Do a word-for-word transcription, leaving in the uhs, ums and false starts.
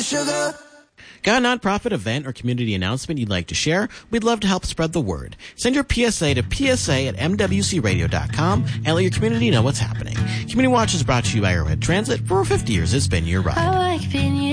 sugar. Got a nonprofit event or community announcement you'd like to share? We'd love to help spread the word. Send your P S A to P S A at M W C radio dot com and let your community know what's happening. Community Watch is brought to you by Arrowhead Transit. For over fifty years, it's been your ride. I like being